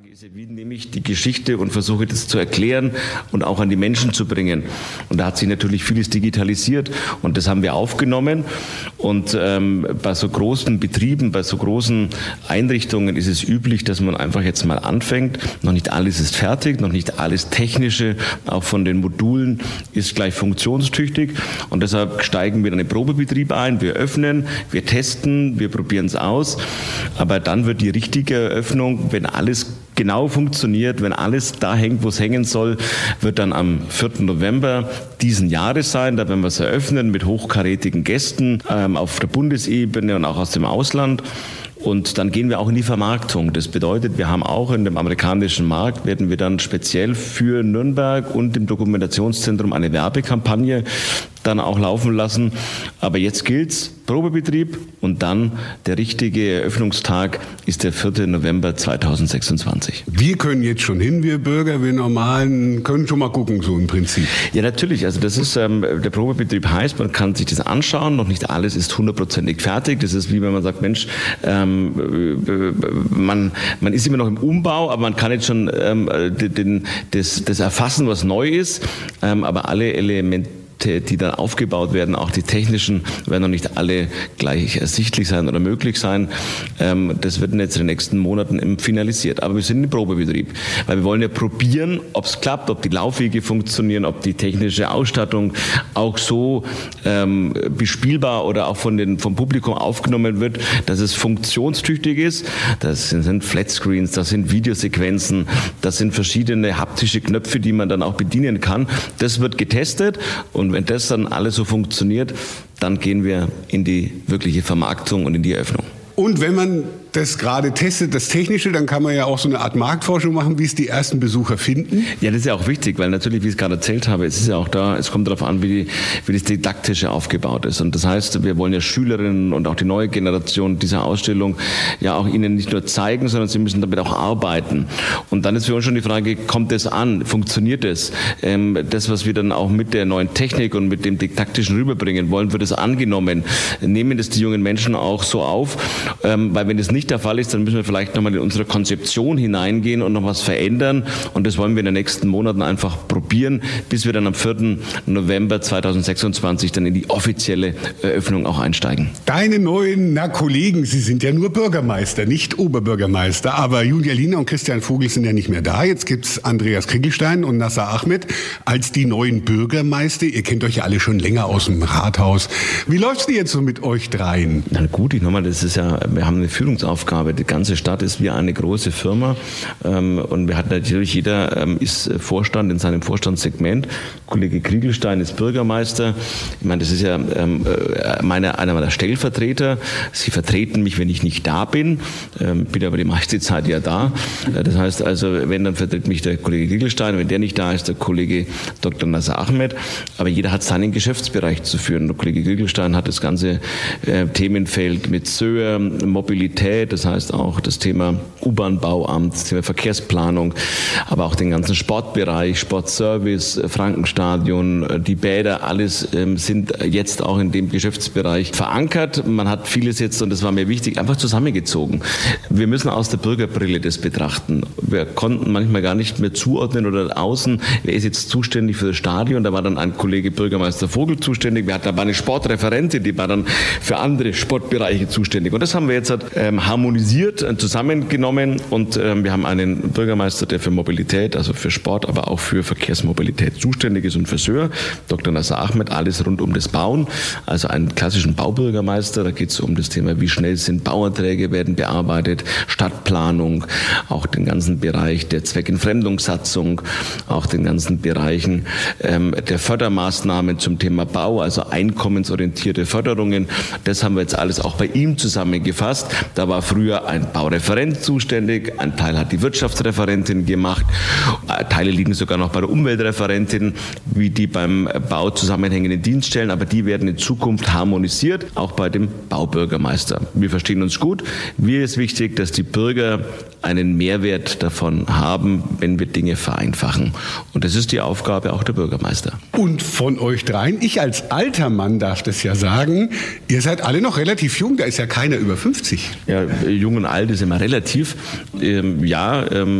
ist ja, wie nehme ich die Geschichte und versuche das zu erklären und auch an die Menschen zu bringen. Und da hat sich natürlich vieles digitalisiert und das haben wir aufgenommen. Und bei so großen Betrieben, bei so großen Einrichtungen ist es üblich, dass man einfach jetzt mal anfängt. Noch nicht alles ist fertig, noch nicht alles Technische, auch von den Modulen, ist gleich funktionstüchtig. Und deshalb steigen wir in einen Probebetrieb ein. Wir öffnen, wir testen, wir probieren es aus. Aber dann wird die richtige Eröffnung, wenn alles genau funktioniert, wenn alles da hängt, wo es hängen soll, wird dann am 4. November diesen Jahres sein. Da werden wir es eröffnen mit hochkarätigen Gästen auf der Bundesebene und auch aus dem Ausland. Und dann gehen wir auch in die Vermarktung. Das bedeutet, wir haben auch in dem amerikanischen Markt, werden wir dann speziell für Nürnberg und im Dokumentationszentrum eine Werbekampagne dann auch laufen lassen. Aber jetzt gilt's, Probebetrieb und dann der richtige Eröffnungstag ist der 4. November 2026. Wir können jetzt schon hin, wir Bürger, wir Normalen, können schon mal gucken, so im Prinzip. Ja, natürlich. Also das ist, der Probebetrieb heißt, man kann sich das anschauen, noch nicht alles ist 100%ig fertig. Das ist wie wenn man sagt, Mensch, man ist immer noch im Umbau, aber man kann jetzt schon das erfassen, was neu ist, aber alle Elemente, die dann aufgebaut werden, auch die technischen, werden noch nicht alle gleich ersichtlich sein oder möglich sein. Das wird jetzt in den nächsten Monaten finalisiert. Aber wir sind im Probebetrieb, weil wir wollen ja probieren, ob es klappt, ob die Laufwege funktionieren, ob die technische Ausstattung auch so bespielbar oder auch vom Publikum aufgenommen wird, dass es funktionstüchtig ist. Das sind Flatscreens, das sind Videosequenzen, das sind verschiedene haptische Knöpfe, die man dann auch bedienen kann. Das wird getestet und wenn das dann alles so funktioniert, dann gehen wir in die wirkliche Vermarktung und in die Eröffnung. Und wenn man das gerade testet, das Technische, dann kann man ja auch so eine Art Marktforschung machen, wie es die ersten Besucher finden. Ja, das ist ja auch wichtig, weil natürlich, wie ich es gerade erzählt habe, es ist ja auch da, es kommt darauf an, wie das Didaktische aufgebaut ist. Und das heißt, wir wollen ja Schülerinnen und auch die neue Generation dieser Ausstellung ja auch ihnen nicht nur zeigen, sondern sie müssen damit auch arbeiten. Und dann ist für uns schon die Frage, kommt es an? Funktioniert es? Das, was wir dann auch mit der neuen Technik und mit dem Didaktischen rüberbringen wollen, wird es angenommen? Nehmen das die jungen Menschen auch so auf? Weil wenn es nicht der Fall ist, dann müssen wir vielleicht nochmal in unsere Konzeption hineingehen und noch was verändern. Und das wollen wir in den nächsten Monaten einfach probieren, bis wir dann am 4. November 2026 dann in die offizielle Eröffnung auch einsteigen. Deine neuen Kollegen, sie sind ja nur Bürgermeister, nicht Oberbürgermeister. Aber Julia Lina und Christian Vogel sind ja nicht mehr da. Jetzt gibt's Andreas Kriegelstein und Nasser Ahmed als die neuen Bürgermeister. Ihr kennt euch ja alle schon länger aus dem Rathaus. Wie läuft's denn jetzt so mit euch dreien? Na gut, das ist ja, wir haben eine Führungsaufgabe. Die ganze Stadt ist wie eine große Firma und wir hatten natürlich, jeder ist Vorstand in seinem Vorstandssegment. Kollege Kriegelstein ist Bürgermeister. Ich meine, das ist ja einer meiner Stellvertreter. Sie vertreten mich, wenn ich nicht da bin. Bin aber die meiste Zeit ja da. Das heißt also, wenn, dann vertritt mich der Kollege Kriegelstein. Wenn der nicht da ist, der Kollege Dr. Nasser Ahmed. Aber jeder hat seinen Geschäftsbereich zu führen. Der Kollege Kriegelstein hat das ganze Themenfeld mit SÖR, Mobilität, das heißt auch das Thema U-Bahn-Bauamt, das Thema Verkehrsplanung, aber auch den ganzen Sportbereich, Sportservice, Frankenstadion, die Bäder, alles sind jetzt auch in dem Geschäftsbereich verankert. Man hat vieles jetzt, und das war mir wichtig, einfach zusammengezogen. Wir müssen aus der Bürgerbrille das betrachten. Wir konnten manchmal gar nicht mehr zuordnen oder außen, wer ist jetzt zuständig für das Stadion. Da war dann ein Kollege Bürgermeister Vogel zuständig. Wir hatten aber eine Sportreferentin, die war dann für andere Sportbereiche zuständig. Und das haben wir jetzt harmonisiert, zusammengenommen und wir haben einen Bürgermeister, der für Mobilität, also für Sport, aber auch für Verkehrsmobilität zuständig ist und für SÖR, Dr. Nasser Ahmed, alles rund um das Bauen, also einen klassischen Baubürgermeister, da geht es um das Thema, wie schnell sind Bauanträge, werden bearbeitet, Stadtplanung, auch den ganzen Bereich der Zweckentfremdungssatzung, auch den ganzen Bereichen der Fördermaßnahmen zum Thema Bau, also einkommensorientierte Förderungen, das haben wir jetzt alles auch bei ihm zusammengefasst. Da war früher ein Baureferent zuständig, ein Teil hat die Wirtschaftsreferentin gemacht, Teile liegen sogar noch bei der Umweltreferentin, wie die beim Bau zusammenhängenden Dienststellen, aber die werden in Zukunft harmonisiert, auch bei dem Baubürgermeister. Wir verstehen uns gut. Mir ist wichtig, dass die Bürger einen Mehrwert davon haben, wenn wir Dinge vereinfachen. Und das ist die Aufgabe auch der Bürgermeister. Und von euch dreien, ich als alter Mann darf das ja sagen, ihr seid alle noch relativ jung, da ist ja keiner über 50. Ja, jung und alt ist immer relativ.